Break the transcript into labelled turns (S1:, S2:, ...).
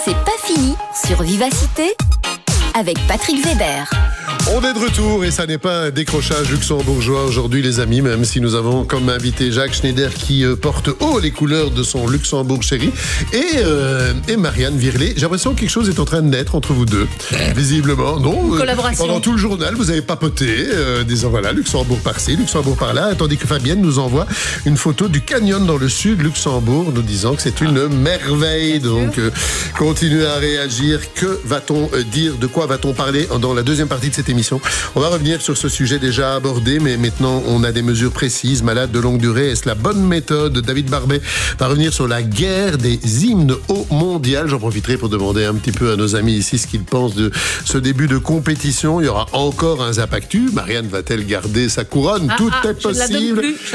S1: C'est pas fini sur Vivacité avec Patrick Weber.
S2: On est de retour et ça n'est pas un décrochage luxembourgeois aujourd'hui les amis, même si nous avons comme invité Jacques Schneider qui porte haut les couleurs de son Luxembourg chéri et Marianne Virlet. J'ai l'impression que quelque chose est en train de naître entre vous deux, visiblement. Non,
S3: collaboration.
S2: Pendant tout le journal, vous avez papoté, disant voilà, Luxembourg par-ci, Luxembourg par-là, tandis que Fabienne nous envoie une photo du canyon dans le sud Luxembourg, nous disant que c'est une merveille. Donc, continuez à réagir. Que va-t-on dire? De quoi va-t-on parler dans la deuxième partie de cette émission? On va revenir sur ce sujet déjà abordé, mais maintenant on a des mesures précises. Malade de longue durée, est-ce la bonne méthode? David Barbet va revenir sur la guerre des hymnes au mondial. J'en profiterai pour demander un petit peu à nos amis ici ce qu'ils pensent de ce début de compétition. Il y aura encore un Zap Actu. Marianne va-t-elle garder sa couronne? Tout est possible.